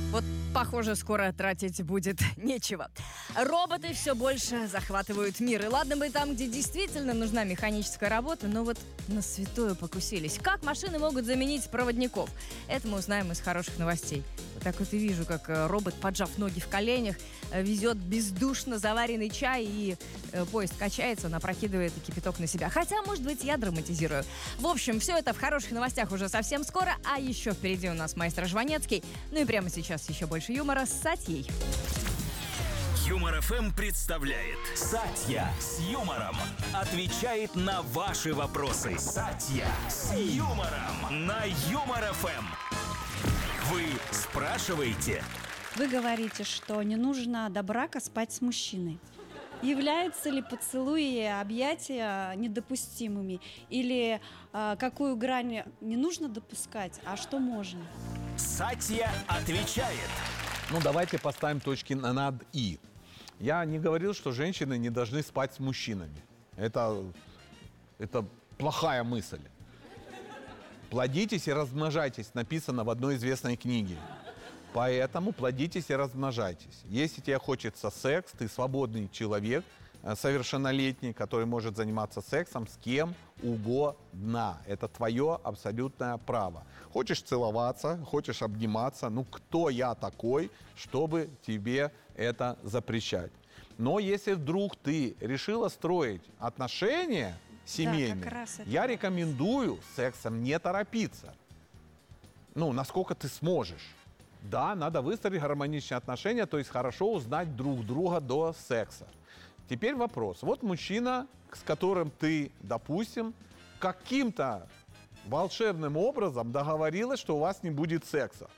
Вот, похоже, скоро тратить будет нечего. Роботы все больше захватывают мир. И ладно бы там, где действительно нужна механическая работа, но вот на святое покусились. Как машины могут заменить проводников? Это мы узнаем из хороших новостей. Вот так вот и вижу, как робот, поджав ноги в коленях, везет бездушно заваренный чай, и поезд качается, он опрокидывает кипяток на себя. Хотя, может быть, я драматизирую. В общем, все это в хороших новостях уже совсем скоро, а еще впереди у нас маэстро Жванецкий. Ну и прямо сейчас еще больше юмора с Сатьей. Юмор ФМ представляет Сатья с юмором. Отвечает на ваши вопросы. Сатья с юмором на Юмор ФМ. Вы спрашиваете? Вы говорите, что не нужно до брака спать с мужчиной. Являются ли поцелуи и объятия недопустимыми? Или какую грань не нужно допускать, а что можно? Сатья отвечает. Ну, давайте поставим точки над «и». Я не говорил, что женщины не должны спать с мужчинами. Это плохая мысль. Плодитесь и размножайтесь, написано в одной известной книге. Поэтому плодитесь и размножайтесь. Если тебе хочется секс, ты свободный человек, совершеннолетний, который может заниматься сексом с кем угодно. Это твое абсолютное право. Хочешь целоваться, хочешь обниматься, ну кто я такой, чтобы тебе это запрещать? Но если вдруг ты решила строить отношения семейные, я рекомендую с сексом не торопиться. Ну, насколько ты сможешь. Да, надо выстроить гармоничные отношения, то есть хорошо узнать друг друга до секса. Теперь вопрос. Вот мужчина, с которым ты, допустим, каким-то волшебным образом договорилась, что у вас не будет секса.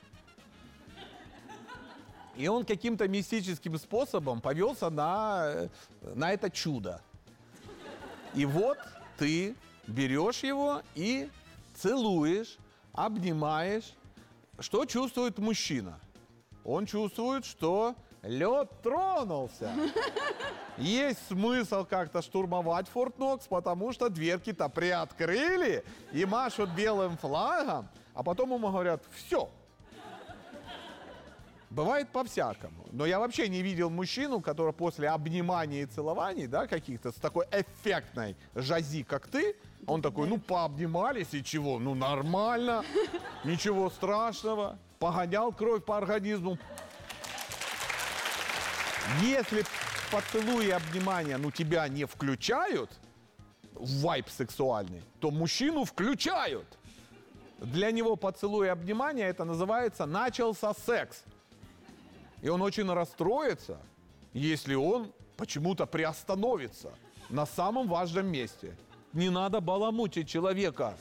И он каким-то мистическим способом повелся на это чудо. И вот ты берешь его и целуешь, обнимаешь. Что чувствует мужчина? Он чувствует, что лед тронулся. Есть смысл как-то штурмовать Форт Нокс, потому что дверки-то приоткрыли и машут белым флагом, а потом ему говорят: все. Бывает по-всякому. Но я вообще не видел мужчину, который после обниманий и целований, да, каких-то с такой эффектной жази, как ты, он такой: ну, пообнимались и чего? Ну, нормально, ничего страшного. Погонял кровь по организму. Если поцелуи и обнимания, ну, тебя не включают в вайб сексуальный, то мужчину включают. Для него поцелуи и обнимания, это называется «начался секс». И он очень расстроится, если он почему-то приостановится на самом важном месте. Не надо баламутить человека.